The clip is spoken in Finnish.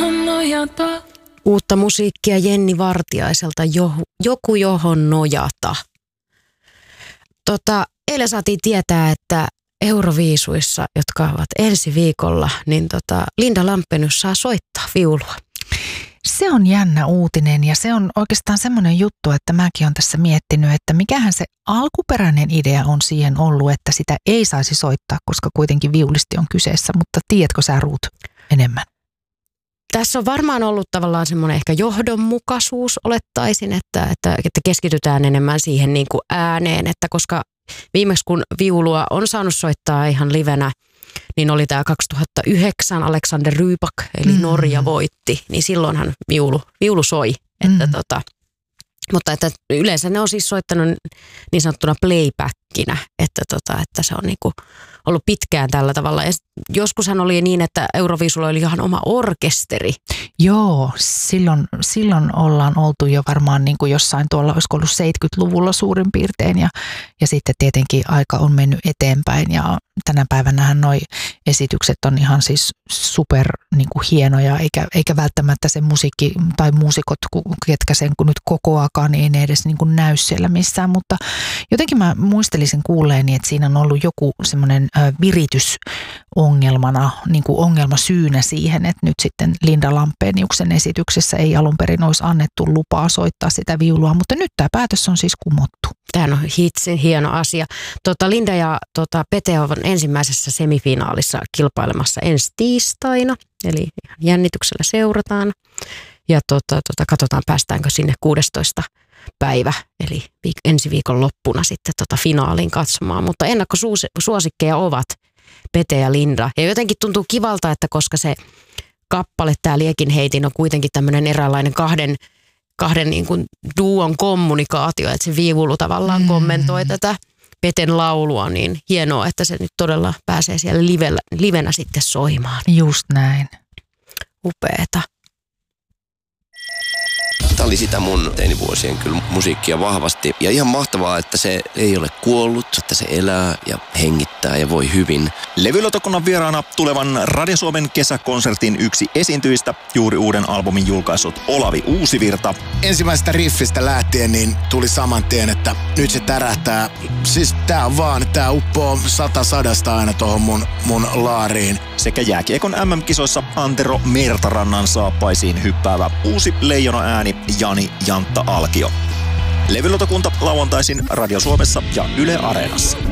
johon nojata. Uutta musiikkia Jenni Vartiaiselta, joku johon nojata. Eilen saatiin tietää, että Euroviisuissa, jotka ovat ensi viikolla, niin Linda Lampenius saa soittaa viulua. Se on jännä uutinen ja se on oikeastaan semmoinen juttu, että mäkin olen tässä miettinyt, että mikähän se alkuperäinen idea on siihen ollut, että sitä ei saisi soittaa, koska kuitenkin viulisti on kyseessä, mutta tiedätkö sä Ruut enemmän? Tässä on varmaan ollut tavallaan semmoinen ehkä johdonmukaisuus, olettaisin, että keskitytään enemmän siihen niin kuin ääneen, että koska viimeksi kun viulua on saanut soittaa ihan livenä, niin oli tämä 2009 Alexander Rybak, eli Norja voitti, niin silloinhan viulu soi. Mutta että yleensä ne on siis soittanut niin sanottuna playbackina, että se on niinku ollut pitkään tällä tavalla. Ja joskushan oli niin, että Euroviisulla oli ihan oma orkesteri. Joo, silloin ollaan oltu jo varmaan niin kuin jossain tuolla, olisiko ollut 70-luvulla suurin piirtein ja sitten tietenkin aika on mennyt eteenpäin ja tänä päivänähän noi esitykset on ihan siis super niin kuin hienoja eikä välttämättä se musiikki tai muusikot, ketkä sen kun nyt kokoakaan, niin ei ne edes niin kuin näy siellä missään, mutta jotenkin mä muistelisin kuulleeni, että siinä on ollut joku semmoinen viritysongelmana, niin kuin ongelmasyynä siihen, että nyt sitten Linda Lampeniuksen esityksessä ei alun perin olisi annettu lupaa soittaa sitä viulua, mutta nyt tämä päätös on siis kumottu. Tämä on hitsin hieno asia. Linda ja Pete ovat ensimmäisessä semifinaalissa kilpailemassa ensi tiistaina, eli jännityksellä seurataan. Ja katsotaan päästäänkö sinne 16. päivä, eli ensi viikon loppuna sitten finaaliin katsomaan. Mutta ennakkosuosikkeja ovat Pete ja Linda. Ja jotenkin tuntuu kivalta, että koska se kappale, tämä Liekinheitin, on kuitenkin tämmöinen eräänlainen kahden niin kuin duon kommunikaatio, että se viulu tavallaan kommentoi tätä Peten laulua, niin hienoa, että se nyt todella pääsee siellä livenä sitten soimaan. Just näin. Upeeta. Tämä oli sitä mun teinivuosien kyllä musiikkia vahvasti. Ja ihan mahtavaa, että se ei ole kuollut, että se elää ja hengittää ja voi hyvin. Levylautakunnan vieraana tulevan Radio Suomen kesäkonsertin yksi esiintyjistä, juuri uuden albumin julkaissut Olavi Uusivirta. Ensimmäisestä riffistä lähtien niin tuli saman tien, että nyt se tärähtää. Siis tää uppoo 100 aina tuohon mun laariin. Sekä jääkiekon MM-kisoissa Antero Mertarannan saappaisiin hyppäävä uusi leijona ääni Jani Jantta Alkio. Levylautakunta lauantaisin Radio Suomessa ja Yle Areenassa.